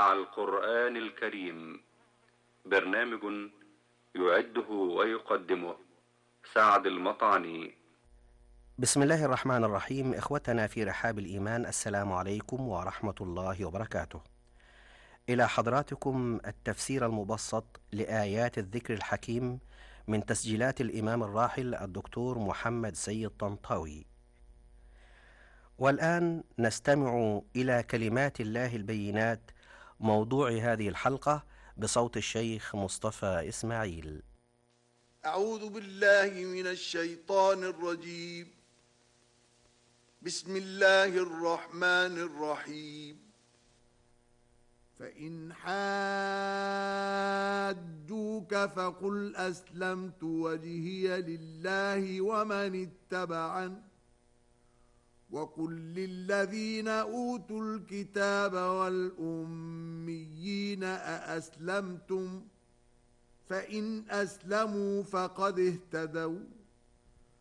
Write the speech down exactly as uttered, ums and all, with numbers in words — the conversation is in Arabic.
مع القرآن الكريم، برنامج يعده ويقدمه سعد المطعني. بسم الله الرحمن الرحيم. إخوتنا في رحاب الإيمان، السلام عليكم ورحمة الله وبركاته. إلى حضراتكم التفسير المبسط لآيات الذكر الحكيم من تسجيلات الإمام الراحل الدكتور محمد سيد طنطاوي. والآن نستمع إلى كلمات الله البينات، موضوع هذه الحلقة بصوت الشيخ مصطفى إسماعيل. أعوذ بالله من الشيطان الرجيم. بسم الله الرحمن الرحيم. فإن حاجوك فقل أسلمت وجهي لله ومن اتبعن وقل للذين أوتوا الكتاب والأميين أأسلمتم فإن أسلموا فقد اهتدوا